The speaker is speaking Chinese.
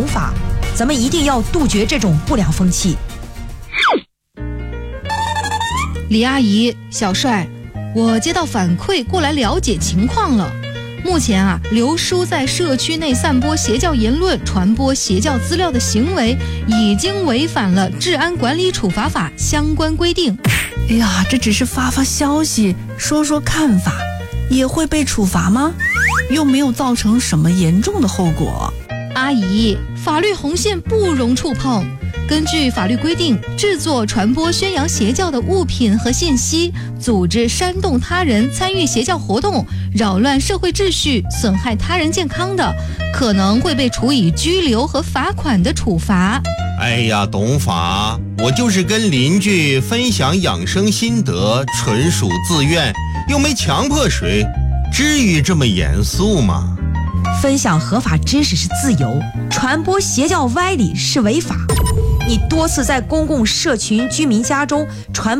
懂法，咱们一定要杜绝这种不良风气。 李阿姨，小帅，我接到反馈过来了解情况了。目前刘叔在社区内散播邪教言论、传播邪教资料的行为，已经违反了《治安管理处罚法》相关规定。 哎呀，这只是发消息，说看法，也会被处罚吗？又没有造成什么严重的后果。 阿姨，法律红线不容触碰。根据法律规定，制作、传播、宣扬邪教的物品和信息，组织煽动他人参与邪教活动，扰乱社会秩序，损害他人健康的，可能会被处以拘留和罚款的处罚。 哎呀，懂法，我就是跟邻居分享养生心得，纯属自愿，又没强迫谁，至于这么严肃吗？ 分享合法知识是自由，传播邪教歪理是违法。你多次在公共社群居民家中传播